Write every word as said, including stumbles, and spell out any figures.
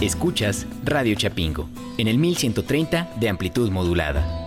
Escuchas Radio Chapingo, en el mil ciento treinta de amplitud modulada.